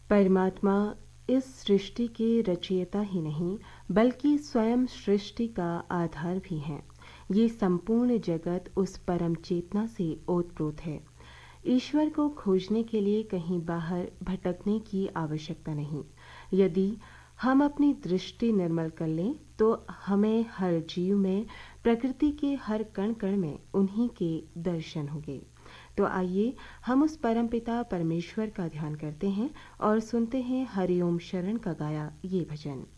परमात्मा इस सृष्टि के रचयिता ही नहीं बल्कि स्वयं सृष्टि का आधार भी हैं। ये संपूर्ण जगत उस परम चेतना से ओतप्रोत है। ईश्वर को खोजने के लिए कहीं बाहर भटकने की आवश्यकता नहीं। यदि हम अपनी दृष्टि निर्मल कर लें तो हमें हर जीव में, प्रकृति के हर कण कण में उन्हीं के दर्शन होंगे। तो आइए हम उस परमपिता परमेश्वर का ध्यान करते हैं और सुनते हैं हरिओम शरण का गाया ये भजन।